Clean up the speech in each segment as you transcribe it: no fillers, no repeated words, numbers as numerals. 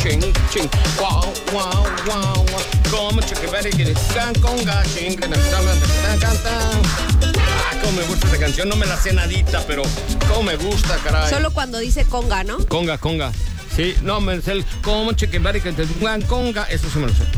ching, ching. Wow, wow, wow, wow. Como chiquibari que can conga, ching, can cómo me gusta esta canción, no me la sé nadita, pero cómo me gusta, caray. Solo cuando dice conga, ¿no? Conga. Sí, no, me sé el como chiquibari que conga, eso sí me lo sé.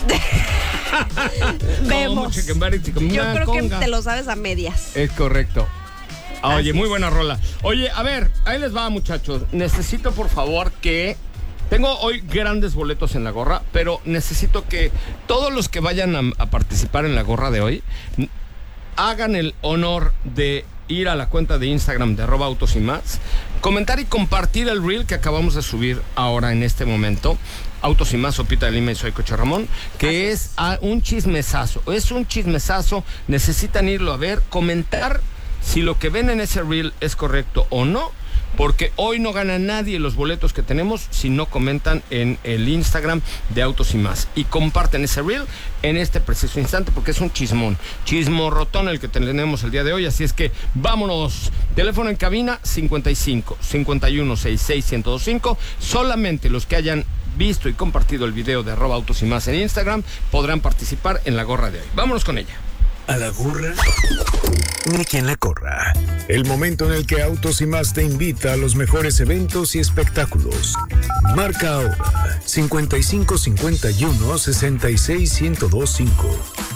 Vemos. Yo creo que te lo sabes a medias. Es correcto. Oye, muy buena rola. Oye, a ver, ahí les va, muchachos. Necesito, por favor, que... Tengo hoy grandes boletos en la gorra, pero necesito que todos los que vayan a participar en la gorra de hoy hagan el honor de ir a la cuenta de Instagram de @autos y más, comentar y compartir el reel que acabamos de subir ahora en este momento. Autos y más, Sopita de Lima y soy Coche Ramón, que es un chismesazo. Es un chismesazo. Necesitan irlo a ver, comentar si lo que ven en ese reel es correcto o no, porque hoy no gana nadie los boletos que tenemos si no comentan en el Instagram de Autos y Más y comparten ese reel en este preciso instante, porque es un chismorrotón el que tenemos el día de hoy. Así es que vámonos. Teléfono en cabina 55 51 66 1025. Solamente los que hayan visto y compartido el video de @autos y más en Instagram podrán participar en la gorra de hoy. Vámonos con ella. A la gorra, ni quien la corra. El momento en el que Autos y Más te invita a los mejores eventos y espectáculos. Marca ahora 55 51 66 1025.